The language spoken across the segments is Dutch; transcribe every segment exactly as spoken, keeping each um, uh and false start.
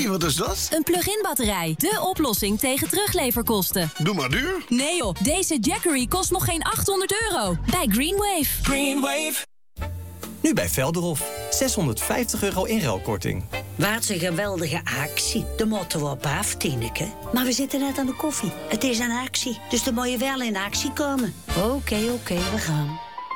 Hé, wat is dat? Een plug-in batterij. De oplossing tegen terugleverkosten. Doe maar duur. Nee joh, deze Jackery kost nog geen achthonderd euro. Bij Greenwave. Greenwave. Nu bij Velderhof. zeshonderdvijftig euro inruilkorting. Wat een geweldige actie. De motto op af, Tineke. Maar we zitten net aan de koffie. Het is een actie, dus dan moet je wel in actie komen. Oké, okay, oké, okay, we gaan.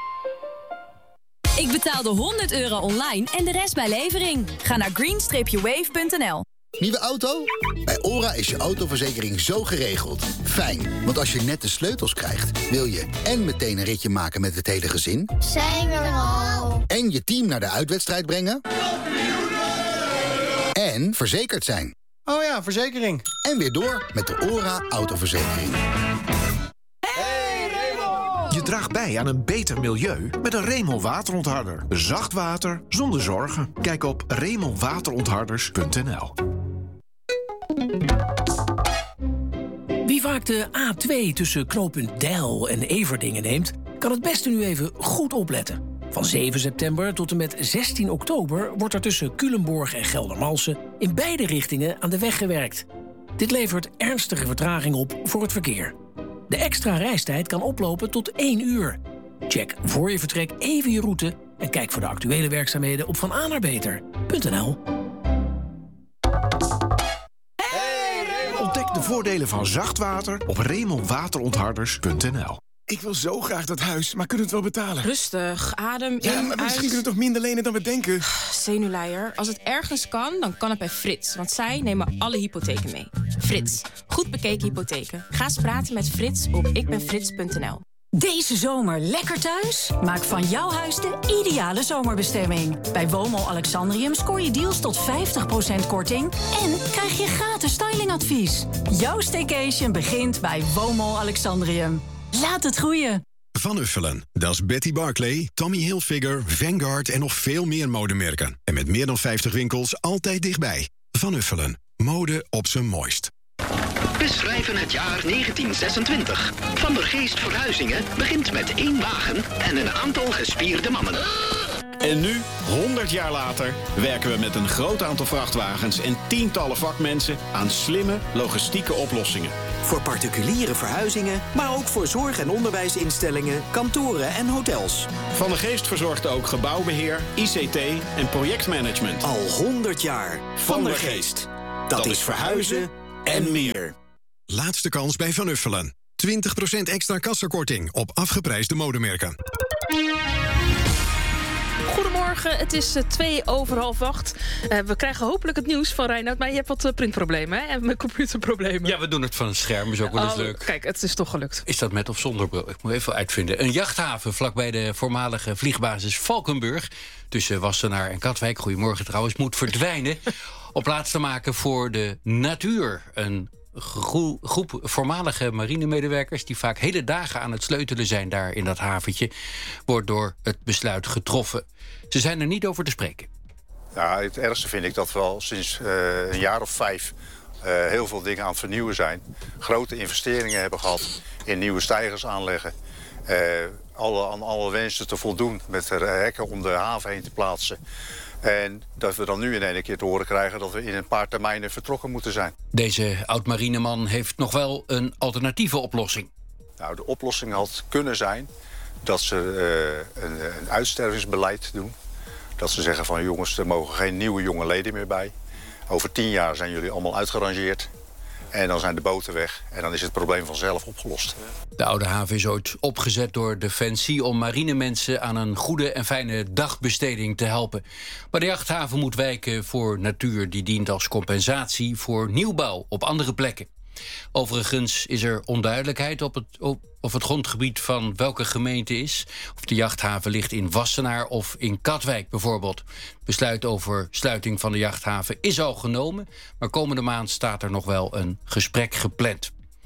Ik betaalde honderd euro online en de rest bij levering. Ga naar green wave punt n l. Nieuwe auto? Bij OHRA is je autoverzekering zo geregeld. Fijn, want als je net de sleutels krijgt, wil je en meteen een ritje maken met het hele gezin. Zijn we er al? En je team naar de uitwedstrijd brengen. En verzekerd zijn. Oh ja, verzekering. En weer door met de OHRA autoverzekering. Hey, Remo! Je draagt bij aan een beter milieu met een Remo waterontharder. Zacht water zonder zorgen. Kijk op remo waterontharders punt n l. Wie vaak de A twee tussen knooppunt Deil en Everdingen neemt, kan het beste nu even goed opletten. Van zeven september tot en met zestien oktober wordt er tussen Culemborg en Geldermalsen in beide richtingen aan de weg gewerkt. Dit levert ernstige vertraging op voor het verkeer. De extra reistijd kan oplopen tot één uur. Check voor je vertrek even je route en kijk voor de actuele werkzaamheden op van a naar beter punt n l. Ontdek de voordelen van zacht water op remo waterontharders punt n l. Ik wil zo graag dat huis, maar kunnen we het wel betalen? Rustig, adem ja, in, maar misschien uit. kunnen we toch minder lenen dan we denken? Zenuwleier. Als het ergens kan, dan kan het bij Frits. Want zij nemen alle hypotheken mee. Frits. Goed bekeken hypotheken. Ga eens praten met Frits op ik ben frits punt n l. Deze zomer lekker thuis? Maak van jouw huis de ideale zomerbestemming. Bij Woonmol Alexandrium scoor je deals tot vijftig procent korting... en krijg je gratis stylingadvies. Jouw staycation begint bij Woonmol Alexandrium. Laat het groeien. Van Uffelen, dat is Betty Barclay, Tommy Hilfiger, Vanguard en nog veel meer modemerken. En met meer dan vijftig winkels altijd dichtbij. Van Uffelen, mode op zijn mooist. We schrijven het jaar negentien zesentwintig. Van der Geest Verhuizingen begint met één wagen en een aantal gespierde mannen. En nu, honderd jaar later, werken we met een groot aantal vrachtwagens en tientallen vakmensen aan slimme logistieke oplossingen. Voor particuliere verhuizingen, maar ook voor zorg- en onderwijsinstellingen, kantoren en hotels. Van der Geest verzorgt ook gebouwbeheer, I C T en projectmanagement. Al honderd jaar. Van der Geest. Dat, Dat is verhuizen en meer. Laatste kans bij Van Uffelen. twintig procent extra kassakorting op afgeprijsde modemerken. Goedemorgen, het is uh, twee over half acht. Uh, we krijgen hopelijk het nieuws van Reinoud, maar je hebt wat uh, printproblemen, hè? En met computerproblemen. Ja, we doen het van een scherm, is ook wel eens oh, leuk. Kijk, het is toch gelukt. Is dat met of zonder bril? Ik moet even uitvinden. Een jachthaven vlakbij de voormalige vliegbasis Valkenburg, tussen Wassenaar en Katwijk, goedemorgen trouwens, moet verdwijnen. Op plaats te maken voor de natuur. Een Gro- groep voormalige marinemedewerkers die vaak hele dagen aan het sleutelen zijn daar in dat haventje, wordt door het besluit getroffen. Ze zijn er niet over te spreken. Ja, het ergste vind ik dat we al sinds uh, een jaar of vijf uh, heel veel dingen aan het vernieuwen zijn. Grote investeringen hebben gehad in nieuwe steigers aanleggen. Uh, alle, aan alle wensen te voldoen met de hekken om de haven heen te plaatsen. En dat we dan nu in één keer te horen krijgen dat we in een paar termijnen vertrokken moeten zijn. Deze oud-marineman heeft nog wel een alternatieve oplossing. Nou, de oplossing had kunnen zijn dat ze uh, een, een uitstervingsbeleid doen. Dat ze zeggen van jongens, er mogen geen nieuwe jonge leden meer bij. Over tien jaar zijn jullie allemaal uitgerangeerd. En dan zijn de boten weg. En dan is het probleem vanzelf opgelost. De oude haven is ooit opgezet door Defensie om marinemensen aan een goede en fijne dagbesteding te helpen. Maar de jachthaven moet wijken voor natuur die dient als compensatie voor nieuwbouw op andere plekken. Overigens is er onduidelijkheid op het, op, of het grondgebied van welke gemeente is. Of de jachthaven ligt in Wassenaar of in Katwijk bijvoorbeeld. Het besluit over sluiting van de jachthaven is al genomen, maar komende maand staat er nog wel een gesprek gepland.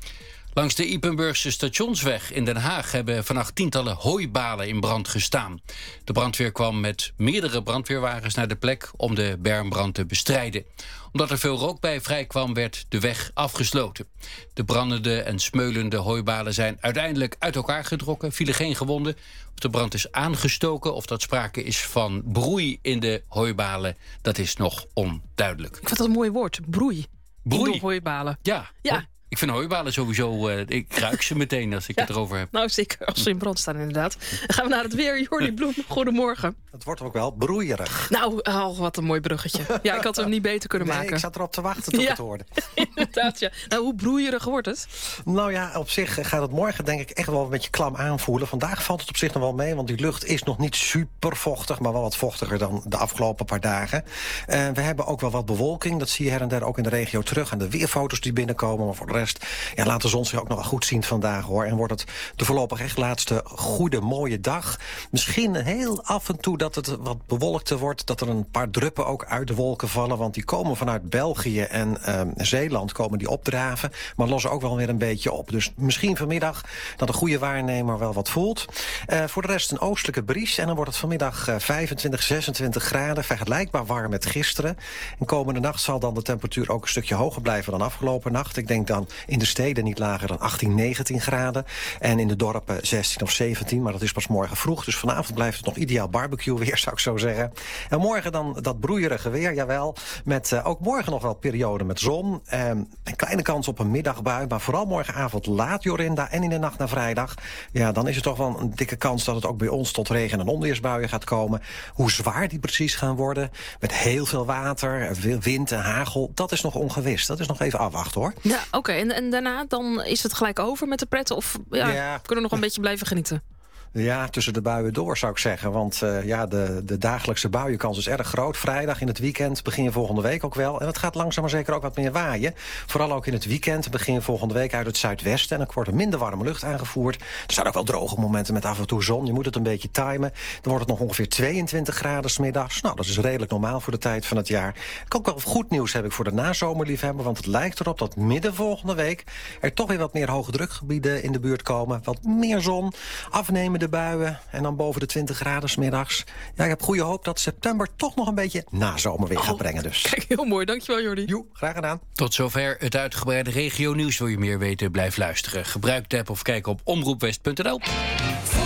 Langs de Ypenburgse Stationsweg in Den Haag hebben vannacht tientallen hooibalen in brand gestaan. De brandweer kwam met meerdere brandweerwagens naar de plek om de bermbrand te bestrijden. Omdat er veel rook bij vrijkwam, werd de weg afgesloten. De brandende en smeulende hooibalen zijn uiteindelijk uit elkaar getrokken, vielen geen gewonden. Of de brand is aangestoken of dat sprake is van broei in de hooibalen, dat is nog onduidelijk. Ik vind dat een mooi woord, broei. Broei? In de hooibalen. Ja. Ja. Ik vind hooibalen sowieso, uh, ik ruik ze meteen als ik Ja. het erover heb. Nou, zeker als ze in brand staan, inderdaad. Dan gaan we naar het weer. Jordi Bloem, goedemorgen. Het wordt ook wel broeierig. Nou, oh, wat een mooi bruggetje. Ja, ik had hem niet beter kunnen nee, maken. ik zat erop te wachten tot ik Ja. het hoorde. Inderdaad, ja. Nou, hoe broeierig wordt het? Nou ja, op zich gaat het morgen denk ik echt wel een beetje klam aanvoelen. Vandaag valt het op zich nog wel mee, want die lucht is nog niet super vochtig, maar wel wat vochtiger dan de afgelopen paar dagen. Uh, we hebben ook wel wat bewolking. Dat zie je her en der ook in de regio terug aan de weerfoto's die binnenkomen. Maar voor de rest, ja, laat de zon zich ook nog wel goed zien vandaag, hoor. En wordt het de voorlopig echt laatste goede, mooie dag. Misschien heel af en toe dat het wat bewolkter wordt, dat er een paar druppen ook uit de wolken vallen, want die komen vanuit België en uh, Zeeland komen die opdraven, maar lossen ook wel weer een beetje op. Dus misschien vanmiddag dat een goede waarnemer wel wat voelt. Uh, voor de rest een oostelijke bries en dan wordt het vanmiddag uh, vijfentwintig, zesentwintig graden, vergelijkbaar warm met gisteren. En komende nacht zal dan de temperatuur ook een stukje hoger blijven dan afgelopen nacht. Ik denk dan in de steden niet lager dan achttien, negentien graden. En in de dorpen zestien of zeventien, maar dat is pas morgen vroeg. Dus vanavond blijft het nog ideaal barbecue weer, zou ik zo zeggen. En morgen dan dat broeierige weer, jawel. Met uh, ook morgen nog wel periode met zon. Um, een kleine kans op een middagbui, maar vooral morgenavond laat, Jorinda, en in de nacht naar vrijdag. Ja, dan is er toch wel een dikke kans dat het ook bij ons tot regen- en onweersbuien gaat komen. Hoe zwaar die precies gaan worden, met heel veel water, veel wind en hagel, dat is nog ongewis. Dat is nog even afwachten, hoor. Ja, oké. Okay. En, en daarna dan is het gelijk over met de pret? Of ja, Ja. kunnen we nog een beetje blijven genieten? Ja, tussen de buien door zou ik zeggen. Want uh, ja, de, de dagelijkse buienkans is erg groot. Vrijdag in het weekend, begin volgende week ook wel. En het gaat langzaam maar zeker ook wat meer waaien. Vooral ook in het weekend, begin volgende week uit het zuidwesten. En dan wordt er minder warme lucht aangevoerd. Er zijn ook wel droge momenten met af en toe zon. Je moet het een beetje timen. Dan wordt het nog ongeveer tweeëntwintig graden 's middags. Nou, dat is redelijk normaal voor de tijd van het jaar. Ook wel goed nieuws heb ik voor de nazomerliefhebber. Want het lijkt erop dat midden volgende week er toch weer wat meer hoge drukgebieden in de buurt komen. Wat meer zon, afnemen de buien en dan boven de twintig graden 's middags. Ja, ik heb goede hoop dat september toch nog een beetje nazomerweer Oh, gaat brengen dus. Kijk, heel mooi. Dankjewel, Jordi. Jo, graag gedaan. Tot zover het uitgebreide regio-nieuws. Wil je meer weten, blijf luisteren. Gebruik de app of kijk op omroepwest punt n l.